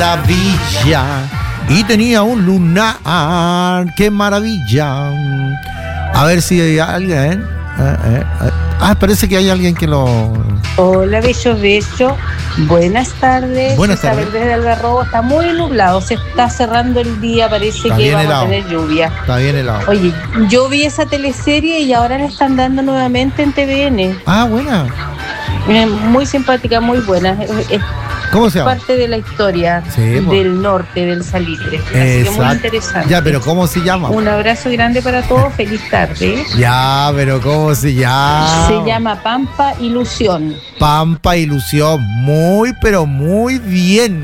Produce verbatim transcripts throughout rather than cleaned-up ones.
Maravilla. Y tenía un lunar. ¡Qué maravilla! A ver si hay alguien. Eh, eh, eh. Ah, parece que hay alguien que lo... Hola, Bello Bello. Buenas tardes. Buenas tardes. Isabel desde Algarrobo. Está muy nublado. Se está cerrando el día. Parece Está que bien vamos helado. a tener lluvia. Está bien helado. Oye, yo vi esa teleserie y ahora la están dando nuevamente en T V N. Ah, buena. Eh, Muy simpática, muy buena. Es- Es ¿Cómo se llama? parte de la historia Sí, po. del norte, del Salitre. Así que muy Exacto. interesante. Ya, pero ¿cómo se llama? Un abrazo grande para todos. Feliz tarde. Ya, pero ¿cómo se llama? Se llama Pampa Ilusión. Pampa Ilusión. Muy, pero muy bien.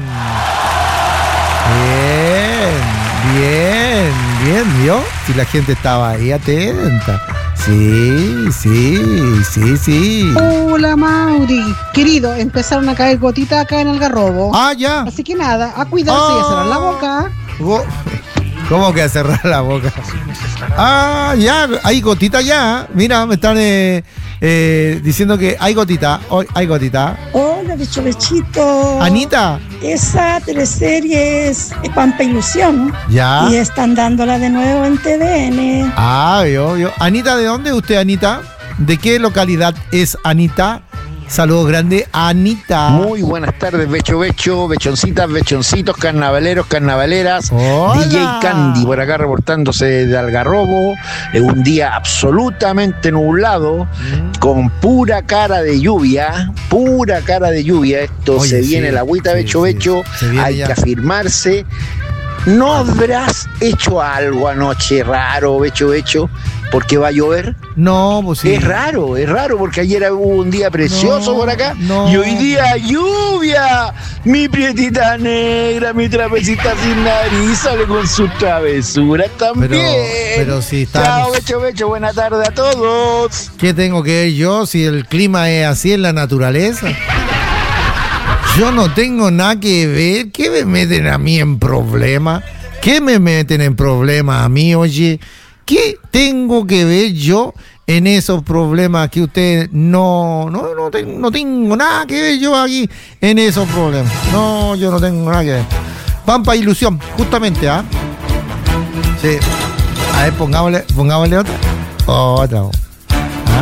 Bien, bien, bien, ¿vio? Si la gente estaba ahí atenta. Sí, sí, sí, sí. Hola Mauri, querido, empezaron a caer gotitas acá en Algarrobo. Ah, ya. Así que nada, a cuidarse y a cerrar la boca. Go- ¿Cómo que a cerrar la boca? Ah, ya, hay gotita ya. Mira, me están eh, eh, diciendo que hay gotita. Hoy hay gotita. Hola, Becho Bechito. Anita, Esa teleserie es Pampa Ilusión ya. y están dándola de nuevo en T V N. Ah, yo, yo. Anita, ¿de dónde es usted, Anita? ¿De qué localidad es Anita? Saludos grande, Anita. Muy buenas tardes, Becho Becho, Bechoncitas, Bechoncitos, carnavaleros, carnavaleras. Hola. D J Candy por acá reportándose de Algarrobo. En un día absolutamente nublado, con pura cara de lluvia, pura cara de lluvia. Esto Oye, se sí, viene la agüita, sí, Becho sí, Becho. se viene Hay ya. que afirmarse. ¿No habrás hecho algo anoche raro, Becho Becho? Porque va a llover. No, pues sí. Es raro, es raro, porque ayer hubo un día precioso No, por acá no. y hoy día lluvia. Mi prietita negra, mi trapecita sin nariz sale con sus travesuras también. Pero, pero si está. Chao, Becho, Becho, buena tarde a todos. ¿Qué tengo que ver yo si el clima es así en la naturaleza? Yo no tengo nada que ver. ¿Qué me meten a mí en problemas? ¿Qué me meten en problemas a mí, oye? ¿Qué tengo que ver yo en esos problemas que usted no, no, no, te- no tengo nada que ver yo aquí en esos problemas? No, yo no tengo nada que ver. Pampa Ilusión, justamente, ¿ah? Sí. A ver, pongámosle, pongámosle otra. Otra. ¿Ah?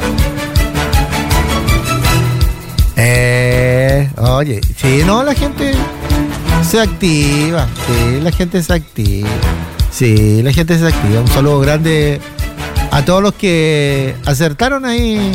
Eh, oye, sí, no, la gente se activa. Sí, la gente se activa. Sí, la gente se activa. Un saludo grande a todos los que acertaron ahí.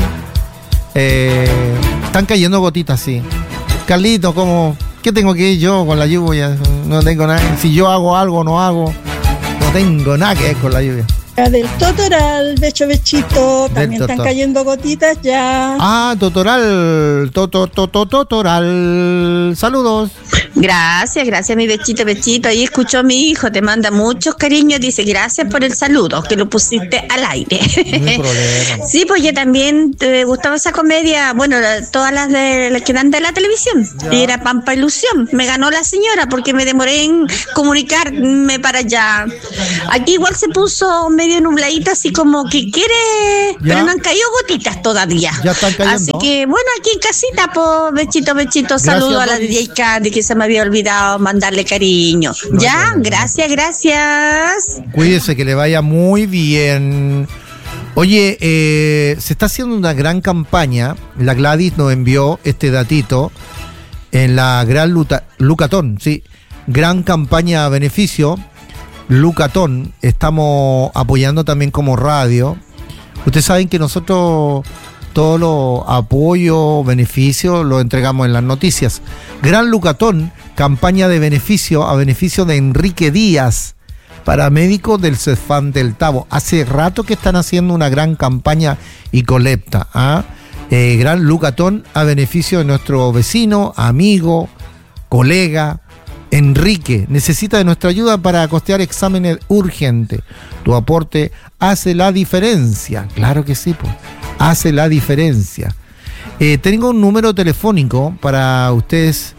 Eh, están cayendo gotitas, sí. Carlito, ¿cómo? ¿Qué tengo que ir yo con la lluvia? No tengo nada. Si yo hago algo o no hago, no tengo nada que ver con la lluvia. Del Totoral, Becho Bechito, también están Totor. cayendo gotitas ya. Ah, Totoral. Toto, toto, Totoral. Saludos. Gracias, gracias mi Bechito, Bechito. Ahí escuchó a mi hijo, te manda muchos cariños. Dice, gracias por el saludo, que lo pusiste al aire. No hay problema. Sí, pues yo también te gustaba esa comedia, bueno, la- todas las de las que dan de la televisión. Y era Pampa Ilusión. Me ganó la señora porque me demoré en comunicarme para allá. Aquí igual se puso medio nubladita, así como que quiere, Ya. pero no han caído gotitas todavía. Ya están cayendo. Así que, bueno, aquí en casita, pues, Bechito, Bechito, saludo a la Doris. D J Candy, que se me había olvidado mandarle cariño. No hay ya, problema. gracias, gracias. Cuídese, que le vaya muy bien. Oye, eh, se está haciendo una gran campaña. La Gladys nos envió este datito en la Gran Luta- Lucatón, sí. Gran campaña a beneficio. Lucatón, estamos apoyando también como radio. Ustedes saben que nosotros todos los apoyos, beneficios, los entregamos en las noticias. Gran Lucatón, campaña de beneficio a beneficio de Enrique Díaz, paramédico del Cefam del Tabo. Hace rato que están haciendo una gran campaña y colecta. ¿Ah? Eh, Gran Lucatón a beneficio de nuestro vecino, amigo, colega, Enrique. Necesita de nuestra ayuda para costear exámenes urgentes. Tu aporte hace la diferencia. Claro que sí, pues. Hace la diferencia. Eh, tengo un número telefónico para ustedes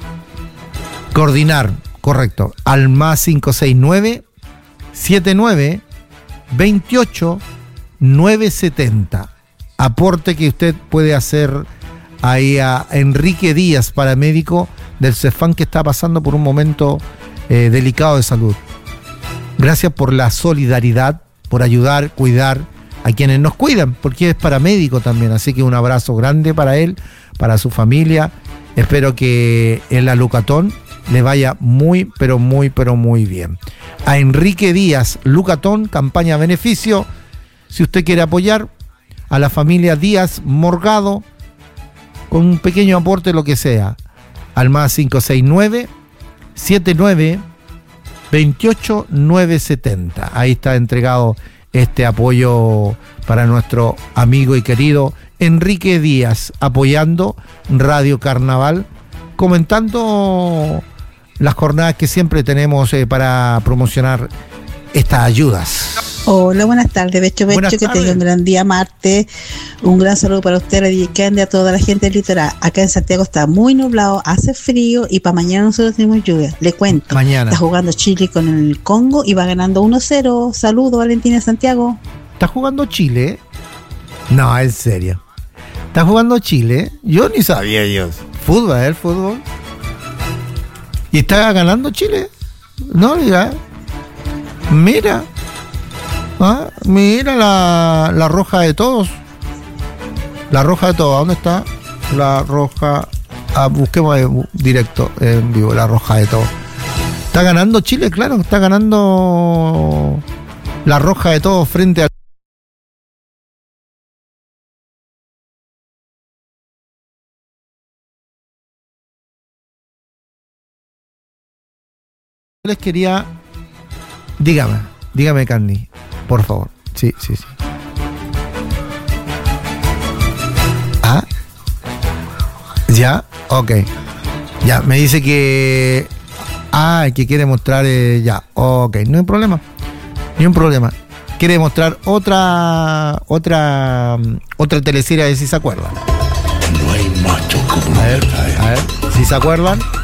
coordinar. Correcto. Al más cinco seis nueve, siete nueve, veintiocho, nueve setenta. Aporte que usted puede hacer ahí a Enrique Díaz, paramédico del CEFAM, que está pasando por un momento eh, delicado de salud. Gracias por la solidaridad, por ayudar, cuidar a quienes nos cuidan, porque es paramédico también. Así que un abrazo grande para él, para su familia. Espero que en la Lucatón le vaya muy, pero muy, pero muy bien. A Enrique Díaz, Lucatón, campaña beneficio. Si usted quiere apoyar a la familia Díaz Morgado, con un pequeño aporte, lo que sea, al más cinco seis nueve, siete nueve, veintiocho nueve setenta. Ahí está entregado este apoyo para nuestro amigo y querido Enrique Díaz, apoyando Radio Carnaval, comentando las jornadas que siempre tenemos eh, para promocionar estas ayudas. Hola, buenas tardes, Becho Becho, Buenas que tardes. tenga un gran día martes. Un gran saludo para usted, la D J Candy, a toda la gente del litoral. Acá en Santiago está muy nublado, hace frío y para mañana nosotros tenemos lluvia. Le cuento. Mañana. Está jugando Chile con el Congo y va ganando uno cero. Saludos, Valentina Santiago. ¿Está jugando Chile? No, en serio. ¿Está jugando Chile? Yo ni sabía ellos. Fútbol, ¿eh? El fútbol. ¿Y está ganando Chile? No, mira. Mira. Ah, mira la, la roja de todos. La roja de todos. ¿Dónde está? La roja. Ah, busquemos eh, directo en vivo. La roja de todos. Está ganando Chile, claro. Está ganando la roja de todos frente a. Les quería. Dígame, dígame, Candy, por favor. Sí, sí, sí. Ah, ya, ok. Ya, me dice que. Ah, que quiere mostrar. Eh, ya, ok, no hay problema. Ni un problema. Quiere mostrar otra. Otra. Otra teleserie, a ver si se acuerdan. No hay macho como A ver, a ver, si se acuerdan.